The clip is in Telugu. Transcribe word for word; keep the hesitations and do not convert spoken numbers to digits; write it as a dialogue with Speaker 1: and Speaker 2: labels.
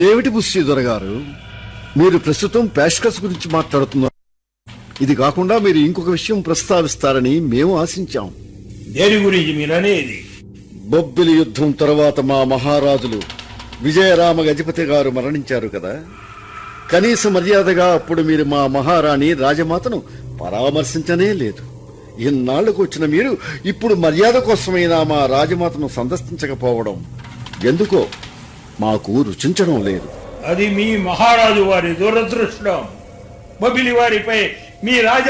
Speaker 1: ఏమిటి బుస్సి దొరగారు, మీరు ప్రస్తుతం పేష్కస్ గురించి మాట్లాడుతున్నారు. ఇది కాకుండా మీరు ఇంకొక విషయం ప్రస్తావిస్తారని మేము ఆశించాం.
Speaker 2: దేని గురించి మీరనేది?
Speaker 1: బొబ్బిలి యుద్ధం తర్వాత మా మహారాజులు విజయరామ గజపతి గారు మరణించారు కదా. కనీస మర్యాదగా అప్పుడు మీరు మా మహారాణి రాజమాతను పరామర్శించనే లేదు. ఇన్నాళ్లకు వచ్చిన మీరు ఇప్పుడు మర్యాద కోసమైనా మా రాజమాతను సందర్శించకపోవడం ఎందుకో మాకు రుచించడం లేదు.
Speaker 2: అది మీ మహారాజు వారి దురదృష్టం. బొబ్బిలి వారిపై మీ రాజ